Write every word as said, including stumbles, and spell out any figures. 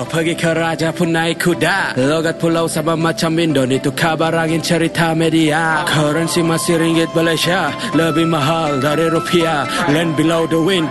Kau pergi ke raja pun naik kuda. Logat pulau Sabah macam Indo, itu kabar angin cerita media. Currency masih ringgit Malaysia, lebih mahal dari rupiah. Land below the wind,